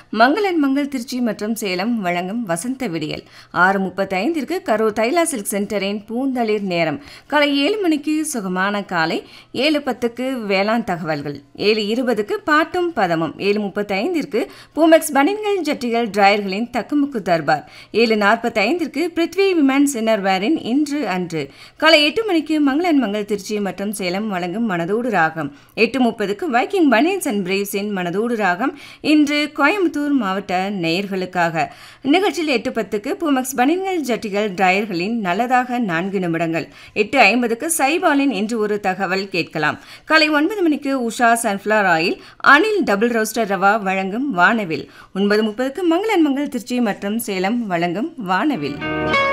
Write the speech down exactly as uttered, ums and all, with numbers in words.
மங்களன் மங்கள் திருச்சி மற்றும் சேலம் வழங்கும் வசந்த விடியல். ஆறு முப்பத்தைந்திற்கு கரூர் தைலா சில்க் சென்டரின் பூந்தளிர் நேரம். காலை ஏழு மணிக்கு சுகமான காலை, ஏழு பத்துக்கு வேளாண் தகவல்கள், ஏழு இருபதுக்கு பாட்டும் பதமும், ஏழு முப்பத்தைந்திற்கு பூமெக்ஸ் பனின்கள் ஜட்டிகள் டிராயர்களின் தக்குமுக்கு தர்பார், ஏழு நாற்பத்தைந்திற்கு பிருத்வி விமென்ஸ் இன்னர்வேரின் இன்று அன்று. காலை எட்டு மணிக்கு மங்களன் மங்கள் திருச்சி மற்றும் சேலம் வழங்கும் மனதோடு ராகம். எட்டு முப்பதுக்கு வைக்கிங் பனியன்ஸ் அண்ட் பிரேவ்ஸின் மனதோடு ராகம் இன்று கோயம்புத்தூர் மாவட்ட நேயர்களுக்காக. நிகழ்ச்சியில் எட்டு பத்துக்கு பூமெக்ஸ் பனியன்கள் ஜட்டிகள் டிராயர்களின் நல்லதாக நான்கு நிமிடங்கள். எட்டு ஐம்பதுக்கு சைபாலின் இன்று ஒரு தகவல் கேட்கலாம். காலை ஒன்பது மணிக்கு Usha sunflower oil Anil double roster rava வழங்கும் வானவில். ஒன்பது முப்பதுக்கு மங்களன் மங்கள் திருச்சி மற்றும் சேலம் வழங்கும் வானவில்.